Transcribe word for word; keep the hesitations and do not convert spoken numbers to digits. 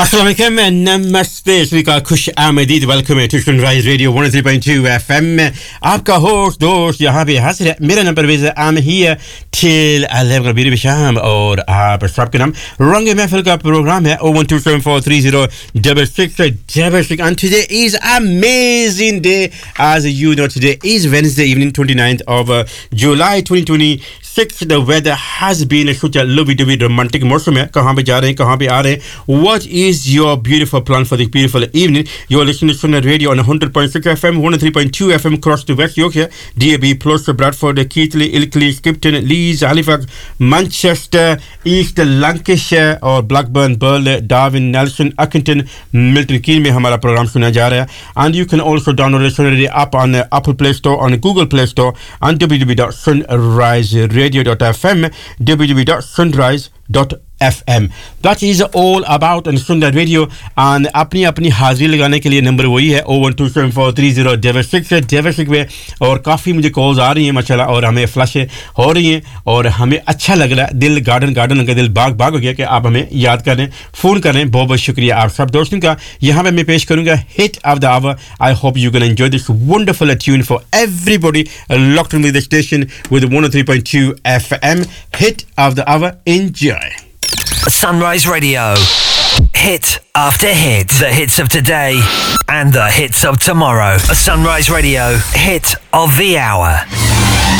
अस्सलाम वालेकुम नमस्ते श्रीका खुश आमदीद welcome to sunrise radio one oh three point two F M आपका होस्ट दोस्त यहाँ पे हाजिर है मेरा नाम परवेज है I am here till eleven बजे शाम और आप सबके नाम रंग महफिल का प्रोग्राम है oh one two seven four three zero six six six six and today is amazing day as you know today is Wednesday evening twenty-ninth of uh, July twenty twenty-six the weather has been such a lovely lovely romantic मौसम है कहाँ पे जा रहे हैं कहाँ पे आ रहे हैं what is your beautiful plan for this beautiful evening you're listening to Sunday Radio on one hundred point six F M one oh three point two F M across the West Yorkshire D A B plus Bradford Keighley Ilkley Skipton Leeds Halifax Manchester East Lancashire और Blackburn Burley Darwin Nelson Accrington Milton Keynes में हमारा programme सुना जा रहा है and you can also download the Sunday Radio app on the Apple Play Store on the Google Play Store and w w w dot sunrise radio dot f m w w w dot sunrise dot F M that is all about on Sunday Radio and अपनी अपनी हाजिरी लगाने के लिए number वही है oh one two seven four three zero six six में और काफ़ी मुझे कॉल्स आ रही हैं माशाल्लाह और हमें फ्लैश हो रही हैं और हमें अच्छा लग रहा है दिल गार्डन गार्डन का दिल बाग बाग हो गया कि आप हमें याद करें फ़ोन करें बहुत बहुत शुक्रिया आप सब दोस्तों का यहाँ पे मैं पेश करूँगा hit of the our I hope you can enjoy this wonderful tune for everybody locked in with the station with one oh three point two F M hit of the hour enjoy Sunrise Radio. Hit after hit. The hits of today and the hits of tomorrow. Sunrise Radio. Hit of the hour.